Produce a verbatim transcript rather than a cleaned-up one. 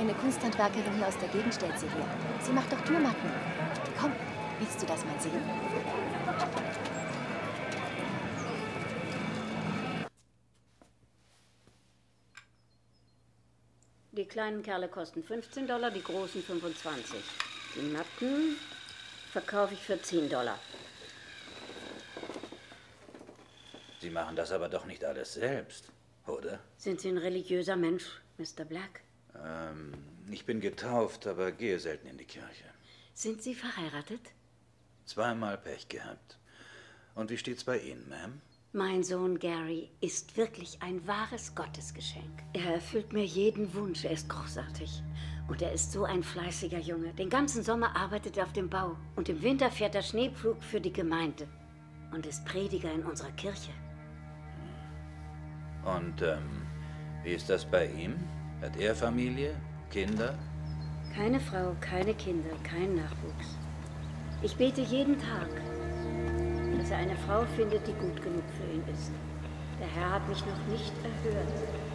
Eine Kunsthandwerkerin hier aus der Gegend stellt sie her. Sie macht doch Türmatten. Komm, willst du das mal sehen? Die kleinen Kerle kosten fünfzehn Dollar, die großen fünfundzwanzig. Die Matten verkaufe ich für zehn Dollar. Sie machen das aber doch nicht alles selbst, oder? Sind Sie ein religiöser Mensch, Mister Black? Ähm, ich bin getauft, aber gehe selten in die Kirche. Sind Sie verheiratet? Zweimal Pech gehabt. Und wie steht's bei Ihnen, Ma'am? Mein Sohn Gary ist wirklich ein wahres Gottesgeschenk. Er erfüllt mir jeden Wunsch, er ist großartig. Und er ist so ein fleißiger Junge. Den ganzen Sommer arbeitet er auf dem Bau. Und im Winter fährt er Schneepflug für die Gemeinde. Und ist Prediger in unserer Kirche. Und, ähm, wie ist das bei ihm? Hat er Familie? Kinder? Keine Frau, keine Kinder, kein Nachwuchs. Ich bete jeden Tag, dass er eine Frau findet, die gut genug für ihn ist. Der Herr hat mich noch nicht erhört.